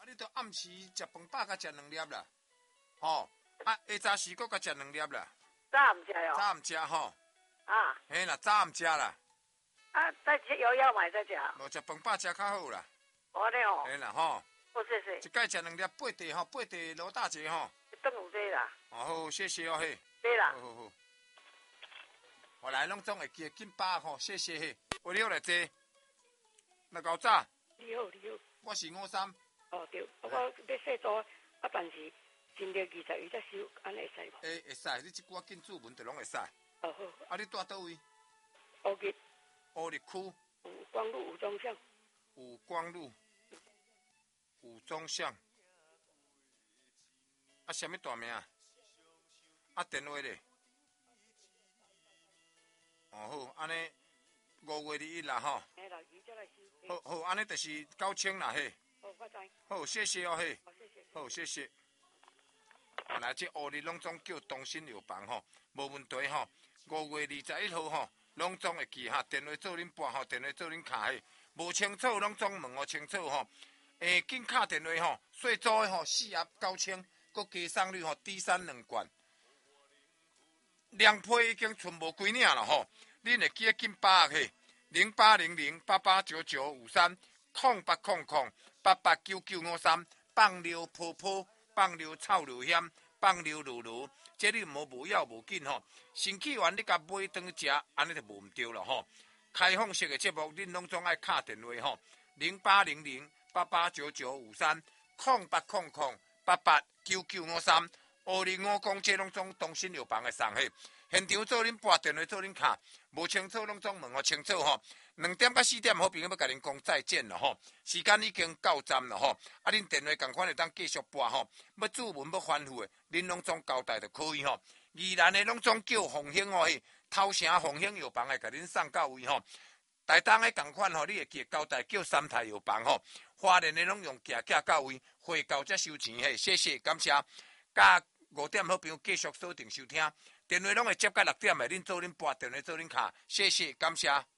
你着暗时食饭饱，甲食2粒啦，吼，下早时搁甲食2粒啦。 早唔食哟。 早唔食吼。 啊。 嘿啦，早唔食啦。 再吃有药买再食。 无食饭饱食较好啦。 我咧吼。 嘿啦吼。 好谢谢。 一摆食2粒8地吼，8地罗大姐吼。 顿有这啦。 好，谢谢哦嘿。 对啦。 好。我来拢总会记紧饱吼，谢谢嘿。为了来坐，那够早。 你好。 我是53。 哦对，我要洗澡，但是今日20伊才收，安会使无？ 会使，你即句紧注文就拢会使。 哦好。 你住倒位？ 乌日。 乌日区。 武光路武忠巷。 武光路。武忠巷。什么大名？电话咧？好，安尼5月21啦吼。 嘿啦，伊才来收。 好，安尼就是9000啦嘿。 好，我知。 好，谢谢哦嘿。 好，谢谢。 好，谢谢。来，这乌日拢总叫东新药房吼，无问题吼。5月21号吼，拢总会记哈，电话做恁拨吼，电话做恁卡嘿。无清楚拢总问我清楚吼。紧卡电话吼，细组的吼4盒9000，佮加送率吼低3 2罐。量批已经剩无几领了吼，恁会记得紧把握嘿。0800889953 0800889953放流泡泡，放流臭流险，放流露露，这你无要无紧吼。身体完你甲买顿食，安尼就无毋对了吼。开放式的节目，恁拢总爱敲电话吼，0800889953 0800889953。乌日5公这拢总东新药房的送嘿。现场做恁拨电话做恁卡，无清楚拢总问我清楚吼。2点到4点，好朋友要甲恁讲再见了吼。时间已经到站了吼。恁电话共款会当继续拨吼。要注文要反复的，恁拢总交代就可以吼。宜兰的拢总叫凤兴哦嘿，头城凤兴药房会甲恁送到位吼。台东的共款吼，你会记交代叫三台药房吼。花莲的拢用行到位，回到才收钱嘿。谢谢，感谢。甲5点好朋友继续锁定收听，电话拢会接到6点的，恁做恁拨电话做恁卡，谢谢，感谢。